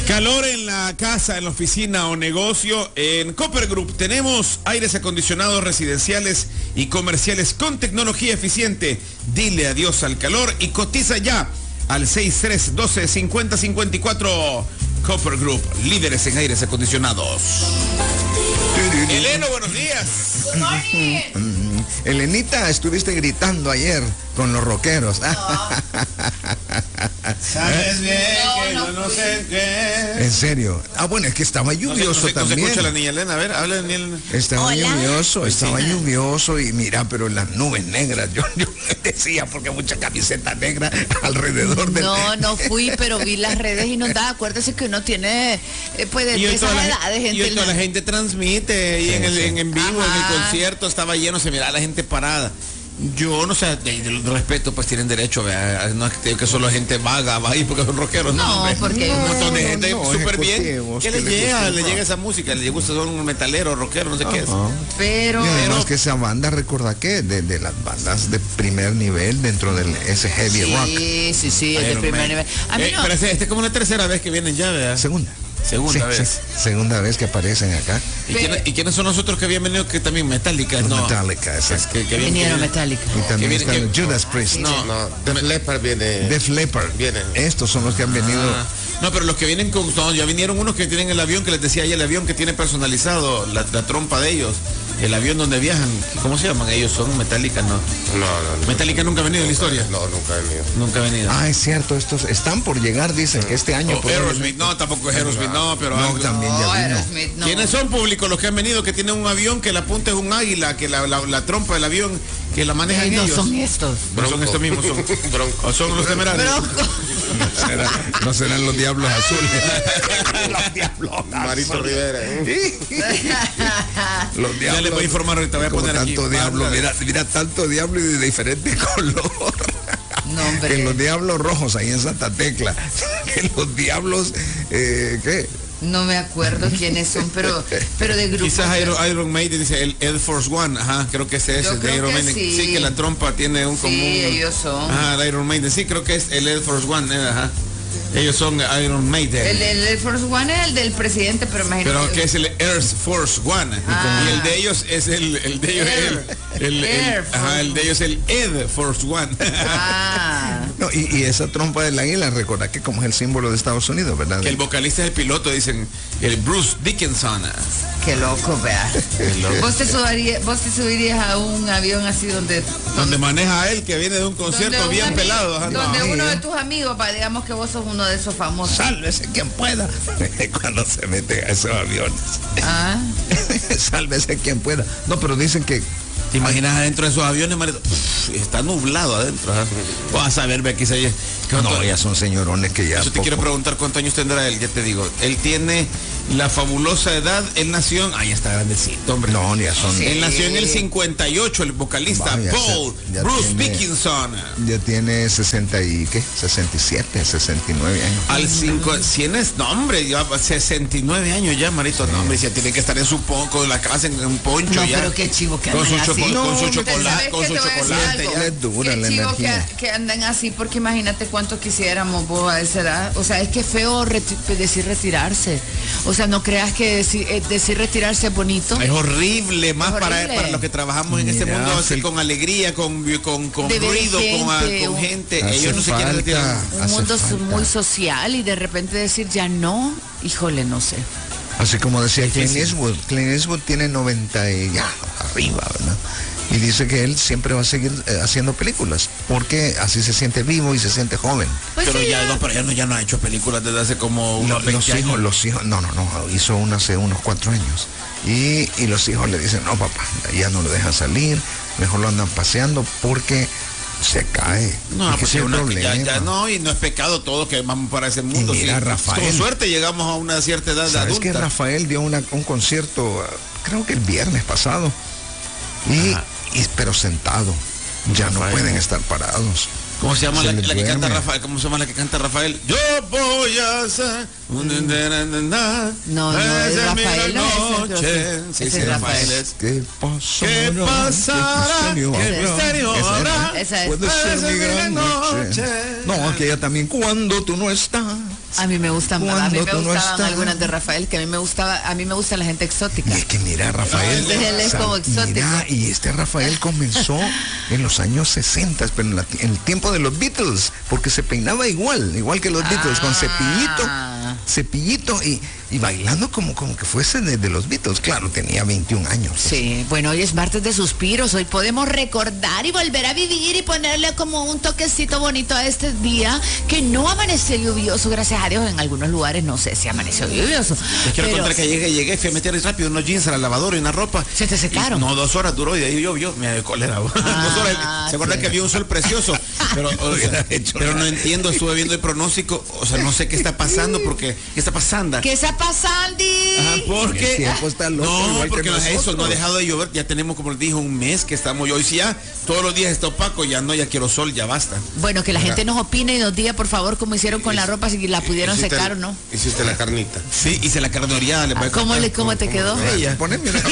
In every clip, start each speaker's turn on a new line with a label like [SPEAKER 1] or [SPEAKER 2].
[SPEAKER 1] Calor en la casa, en la oficina o negocio. En Copper Group tenemos aires acondicionados residenciales y comerciales con tecnología eficiente. Dile adiós al calor y cotiza ya al 6312-5054. Copper Group, líderes en aires acondicionados. Eleno, buenos días.
[SPEAKER 2] Good morning.
[SPEAKER 3] Elenita, estuviste gritando ayer con los rockeros.
[SPEAKER 1] Sabes bien que yo no sé qué.
[SPEAKER 3] En serio. Bueno, es que estaba lluvioso también.
[SPEAKER 1] No se escucha la niña Elena, a ver, habla de Elena.
[SPEAKER 3] Estaba lluvioso y mira, pero las nubes negras, yo decía, porque mucha camiseta negra alrededor del...
[SPEAKER 2] No fui, pero vi las redes inundadas. Acuérdese que uno tiene, pues, de esas edades.
[SPEAKER 1] Y hoy toda la gente transmite y en vivo, en el concierto estaba lleno, se miraba la gente parada. Yo no sé, de respeto, pues tienen derecho, ¿verdad? No es que solo gente vaga va ahí porque son rockeros,
[SPEAKER 2] no, porque
[SPEAKER 1] un montón de gente súper bien.
[SPEAKER 3] ¿Qué
[SPEAKER 1] le llega esa música? Le gusta, son un metalero, rockero, no sé qué es.
[SPEAKER 2] Pero
[SPEAKER 3] además que esa banda, recuerda que de las bandas de primer nivel dentro del ese heavy rock.
[SPEAKER 2] Sí, es de primer nivel. A mí no.
[SPEAKER 1] Pero este es como la tercera vez que vienen ya, ¿verdad?
[SPEAKER 3] Segunda vez.
[SPEAKER 1] Sí,
[SPEAKER 3] segunda vez que aparecen acá.
[SPEAKER 1] ¿Y quiénes son los otros que habían venido? Que también Metallica,
[SPEAKER 3] Metallica,
[SPEAKER 1] es que
[SPEAKER 2] vinieron Metallica.
[SPEAKER 3] Y también están Judas Priest.
[SPEAKER 1] No,
[SPEAKER 4] Def Leppard viene.
[SPEAKER 3] Def Leppard.
[SPEAKER 4] Vienen.
[SPEAKER 3] Estos son los que han venido.
[SPEAKER 1] No, pero los que vienen con... No, ya vinieron unos que tienen el avión, que les decía ahí, el avión que tiene personalizado la trompa de ellos. El avión donde viajan. ¿Cómo se llaman? Ellos son Metallica, ¿no?
[SPEAKER 4] No.
[SPEAKER 1] Metallica nunca ha venido en la historia.
[SPEAKER 4] No, nunca ha venido.
[SPEAKER 1] Nunca ha venido.
[SPEAKER 3] Es cierto, estos están por llegar, dicen que este año.
[SPEAKER 1] Aerosmith, no, tampoco es Aerosmith, no, pero...
[SPEAKER 3] No, también ya vino.
[SPEAKER 2] Aerosmith, no.
[SPEAKER 1] ¿Quiénes son públicos los que han venido que tienen un avión que la punta es un águila, que la trompa del avión, que la manejan
[SPEAKER 2] no
[SPEAKER 1] ellos?
[SPEAKER 2] son estos.
[SPEAKER 1] No son estos mismos, son
[SPEAKER 4] Bronco.
[SPEAKER 1] O son los temerarios.
[SPEAKER 3] No serán los diablos azules.
[SPEAKER 1] Los diablos.
[SPEAKER 4] Marito Rivera.
[SPEAKER 3] Los diablos.
[SPEAKER 1] Ya les voy a informar ahorita, voy a poner aquí.
[SPEAKER 3] Tanto diablo, mira tanto diablo y de diferente color.
[SPEAKER 2] No, hombre.
[SPEAKER 3] Que los diablos rojos ahí en Santa Tecla. Que los diablos, ¿qué?
[SPEAKER 2] No me acuerdo quiénes son, pero de grupo.
[SPEAKER 1] Quizás Iron Maiden dice el Air Force One, creo que ese es el de Iron Maiden. Sí, que la trompa tiene un común.
[SPEAKER 2] Sí, ellos son.
[SPEAKER 1] El Iron Maiden, sí, creo que es el Air Force One, Ellos son Iron Maiden.
[SPEAKER 2] El Air Force One es el del presidente, pero imagínate.
[SPEAKER 1] Pero que es el Air Force One. Y el de ellos es el de ellos el Ed Force One.
[SPEAKER 3] No, y esa trompa del águila, recuerda que como es el símbolo de Estados Unidos, ¿verdad?
[SPEAKER 1] Que el vocalista es el piloto, dicen, el Bruce Dickinson.
[SPEAKER 2] Qué loco, vea. ¿Vos te subirías a un avión así donde
[SPEAKER 1] maneja a él, que viene de un concierto bien pelado?
[SPEAKER 2] Donde uno de tus amigos, digamos que vos sos uno de esos famosos.
[SPEAKER 3] Sálvese quien pueda. Cuando se mete a esos aviones. Sálvese quien pueda. No, pero dicen que...
[SPEAKER 1] ¿Te imaginas adentro de esos aviones, Marito? Está nublado adentro. Vas a ver, ve aquí se...
[SPEAKER 3] No, ya son señorones que ya...
[SPEAKER 1] Yo te quiero preguntar cuántos años tendrá él, ya te digo. Él tiene la fabulosa edad, él nació... ya está grandecito, hombre.
[SPEAKER 3] No, ya son...
[SPEAKER 1] Él nació en el 58, el vocalista Bruce Dickinson.
[SPEAKER 3] Ya tiene 67, 69 años.
[SPEAKER 1] Al 5... No, hombre, ya 69 años ya, Marito. No, hombre, ya tiene que estar en su poco, en la casa, en un poncho ya.
[SPEAKER 2] Pero qué chivo que
[SPEAKER 1] con su
[SPEAKER 2] andan así.
[SPEAKER 1] Con su chocolate,
[SPEAKER 3] ya. Es dura la energía.
[SPEAKER 2] Que andan así, porque imagínate cuánto quisiéramos vos a esa edad. O sea, es que es feo decir retirarse. O sea, no creas que decir retirarse es bonito.
[SPEAKER 1] Es horrible, más
[SPEAKER 2] horrible.
[SPEAKER 1] Para los que trabajamos en este mundo, así con alegría, con ruido, con gente. Ellos no se quieren retirar.
[SPEAKER 2] Un mundo muy social y de repente decir ya no, híjole, no sé.
[SPEAKER 3] Así como decía Clint Eastwood tiene 90 y ya arriba, ¿verdad? Y dice que él siempre va a seguir haciendo películas, porque así se siente vivo y se siente joven.
[SPEAKER 2] Pues
[SPEAKER 1] pero
[SPEAKER 2] sí,
[SPEAKER 1] ya no ha hecho películas desde hace como unos 20 años.
[SPEAKER 3] Los hijos, no, hizo una hace unos 4 años. Y los hijos le dicen, no papá, ya no lo dejan salir, mejor lo andan paseando porque se cae.
[SPEAKER 1] No, pues y no es pecado todo que vamos para ese mundo.
[SPEAKER 3] Y mira, Rafael,
[SPEAKER 1] con suerte llegamos a una cierta edad de adulta.
[SPEAKER 3] ¿Sabes que Rafael dio un concierto, creo que el viernes pasado? Pero sentado. Ya Rafael, no pueden estar parados.
[SPEAKER 1] ¿Cómo se llama la que canta Rafael? ¿Cómo se llama la que canta Rafael? Yo voy a ser
[SPEAKER 2] no es Rafael,
[SPEAKER 1] noche. Sí, Rafael.
[SPEAKER 3] ¿Qué
[SPEAKER 1] pasará? ¿Qué misterio habrá?
[SPEAKER 2] Esa es.
[SPEAKER 3] Puede ser mi gran noche. No, aquella también, cuando tú no estás.
[SPEAKER 2] A mí me gustan, a mí
[SPEAKER 3] Cuando
[SPEAKER 2] me
[SPEAKER 3] tú no
[SPEAKER 2] gustaban
[SPEAKER 3] estás.
[SPEAKER 2] algunas de Rafael, que a mí me gusta la gente exótica.
[SPEAKER 3] Y es que mira, Rafael.
[SPEAKER 2] Él es como exótico.
[SPEAKER 3] Mira, y este Rafael comenzó en los años 60, pero en el tiempo de los Beatles, porque se peinaba igual que los Beatles, con cepillito y bailando como que fuese de los Beatles. Claro, tenía 21 años.
[SPEAKER 2] Sí, bueno, hoy es martes de suspiros, hoy podemos recordar y volver a vivir y ponerle como un toquecito bonito a este día que no amaneció lluvioso, gracias a Dios. En algunos lugares no sé si amaneció lluvioso.
[SPEAKER 1] Les quiero
[SPEAKER 2] pero
[SPEAKER 1] contar que llegué, fui a meter rápido unos jeans a la lavadora y una ropa.
[SPEAKER 2] ¿Se te secaron?
[SPEAKER 1] No, 2 horas duró y de ahí llovió, me dio cólera. 2 horas, ¿se acuerdan que había un sol precioso? Pero, pero no entiendo, estuve viendo el pronóstico, o sea, no sé qué está pasando, porque, ¿qué está pasando?
[SPEAKER 2] ¿Qué está pasando?
[SPEAKER 1] Ajá, porque
[SPEAKER 3] El tiempo está loco,
[SPEAKER 1] no,
[SPEAKER 3] igual
[SPEAKER 1] porque
[SPEAKER 3] que
[SPEAKER 1] no es eso,
[SPEAKER 3] nosotros.
[SPEAKER 1] no ha dejado de llover, ya tenemos, como les dije, un mes que estamos, hoy sí ya, todos los días está opaco, ya quiero sol, ya basta.
[SPEAKER 2] Bueno, que la gente nos opine y nos diga, por favor, cómo hicieron con la ropa, si la pudieron secar o no.
[SPEAKER 4] Hiciste la carnita.
[SPEAKER 1] Sí, hice la carne oreada, le voy a contar.
[SPEAKER 2] ¿Cómo te quedó?
[SPEAKER 1] Bella.
[SPEAKER 3] Poneme una-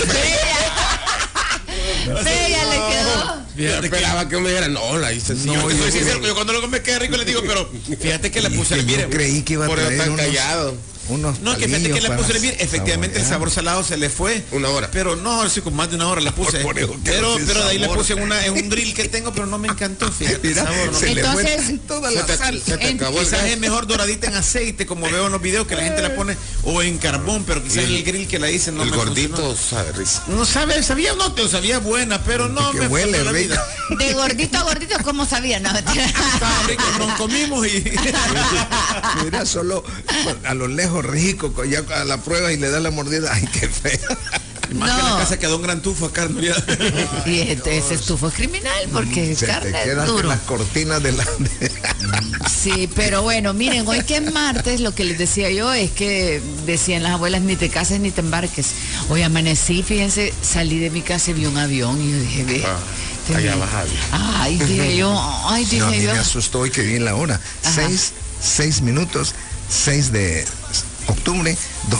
[SPEAKER 2] Bella le quedó.
[SPEAKER 4] Yo esperaba que me dijera, no, la hice así.
[SPEAKER 1] No, yo, sí, es cierto, yo cuando lo me queda rico le digo, pero fíjate que la puse a
[SPEAKER 3] Yo
[SPEAKER 1] hervir.
[SPEAKER 3] creí que iba a
[SPEAKER 4] Por eso
[SPEAKER 3] traer
[SPEAKER 4] tan
[SPEAKER 3] unos,
[SPEAKER 4] callado.
[SPEAKER 3] unos
[SPEAKER 1] No, que fíjate
[SPEAKER 3] palillos
[SPEAKER 1] que la
[SPEAKER 3] para
[SPEAKER 1] puse a hervir, efectivamente el sabor
[SPEAKER 3] saborear.
[SPEAKER 1] salado se le fue.
[SPEAKER 4] 1 hora.
[SPEAKER 1] Pero no, sí, con más de 1 hora la puse.
[SPEAKER 3] Por eso que
[SPEAKER 1] Pero
[SPEAKER 3] no tiene
[SPEAKER 1] de ahí la
[SPEAKER 3] sabor.
[SPEAKER 1] puse en un grill que tengo, pero no me encantó, fíjate el
[SPEAKER 3] Mira,
[SPEAKER 1] sabor. No
[SPEAKER 3] se
[SPEAKER 1] me-
[SPEAKER 3] le fue
[SPEAKER 2] Entonces,
[SPEAKER 3] toda
[SPEAKER 4] Se
[SPEAKER 3] la
[SPEAKER 4] te,
[SPEAKER 3] sal.
[SPEAKER 4] se te acabó el
[SPEAKER 1] Quizás
[SPEAKER 4] gas.
[SPEAKER 1] es mejor doradita en aceite, como veo en los videos que la gente la pone, o en carbón, pero quizás en el grill que la hice no
[SPEAKER 4] El
[SPEAKER 1] me
[SPEAKER 4] gordito
[SPEAKER 1] funcionó.
[SPEAKER 4] sabe rico.
[SPEAKER 1] No sabe, sabía buena, pero no
[SPEAKER 3] Que
[SPEAKER 1] me
[SPEAKER 3] huele
[SPEAKER 1] funcionó la
[SPEAKER 3] rico.
[SPEAKER 1] vida.
[SPEAKER 2] De gordito a gordito, ¿cómo sabía? No, mentira.
[SPEAKER 1] Estaba rico, nos comimos y
[SPEAKER 3] Mira, solo a lo lejos rico, ya a la prueba y le da la mordida. Ay, qué feo.
[SPEAKER 1] más que en la
[SPEAKER 2] No.
[SPEAKER 1] casa quedó un gran tufo acá, ¿no? Ya.
[SPEAKER 2] Y ese estufo es criminal porque es
[SPEAKER 3] Se te
[SPEAKER 2] carne
[SPEAKER 3] quedan
[SPEAKER 2] duro.
[SPEAKER 3] las cortinas de la...
[SPEAKER 2] Sí, pero bueno, miren, hoy que es martes, lo que les decía yo es que decían las abuelas, ni te cases ni te embarques. Hoy amanecí, fíjense, salí de mi casa y vi un avión y yo dije, ve.
[SPEAKER 4] Allá bajado.
[SPEAKER 2] Ay, dije yo, ay,
[SPEAKER 3] No, a
[SPEAKER 2] dije
[SPEAKER 3] mí
[SPEAKER 2] yo.
[SPEAKER 3] me asustó hoy que vi la hora.
[SPEAKER 2] Ajá.
[SPEAKER 3] 6 minutos, 6 de octubre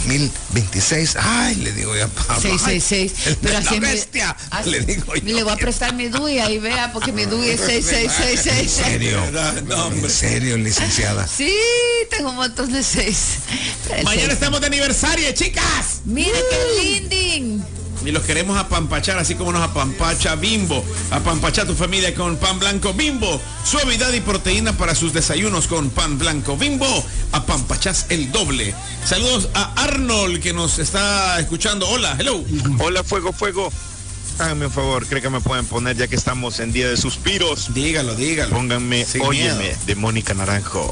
[SPEAKER 3] 2026. Ay, le digo ya, Pablo.
[SPEAKER 2] 666. Pero así
[SPEAKER 3] la
[SPEAKER 2] es mi-
[SPEAKER 3] bestia.
[SPEAKER 2] así-
[SPEAKER 3] Le digo yo.
[SPEAKER 2] le voy a prestar mi DUI ahí, vea, porque mi DUI es
[SPEAKER 3] ¿En
[SPEAKER 2] 6666.
[SPEAKER 3] serio?
[SPEAKER 1] No, hombre.
[SPEAKER 3] ¿En serio, licenciada?
[SPEAKER 2] Sí, tengo un montón de 6.
[SPEAKER 1] Mañana estamos de aniversario, chicas.
[SPEAKER 2] Mire qué linding.
[SPEAKER 1] Y los queremos apampachar, así como nos apampacha Bimbo. Apampacha tu familia con pan blanco Bimbo. Suavidad y proteína para sus desayunos con pan blanco Bimbo. Apampachás el doble. Saludos a Arnold que nos está escuchando. Hola, hello.
[SPEAKER 5] Hola, fuego. Háganme un favor, creo que me pueden poner, ya que estamos en Día de Suspiros.
[SPEAKER 1] Dígalo.
[SPEAKER 5] Pónganme
[SPEAKER 1] Sin
[SPEAKER 5] Óyeme,
[SPEAKER 1] miedo.
[SPEAKER 5] de Mónica Naranjo.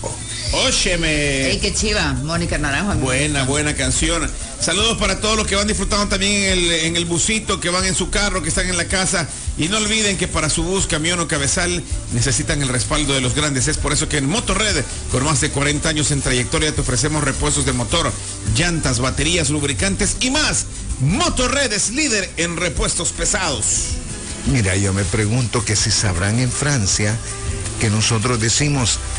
[SPEAKER 1] Óyeme.
[SPEAKER 2] Ey, qué chiva, Mónica Naranjo.
[SPEAKER 1] Buena canción. Saludos para todos los que van disfrutando también en el busito, que van en su carro, que están en la casa. Y no olviden que para su bus, camión o cabezal necesitan el respaldo de los grandes. Es por eso que en Motorred, con más de 40 años en trayectoria, te ofrecemos repuestos de motor, llantas, baterías, lubricantes y más. Motorred es líder en repuestos pesados.
[SPEAKER 3] Mira, yo me pregunto que si sabrán en Francia que nosotros decimos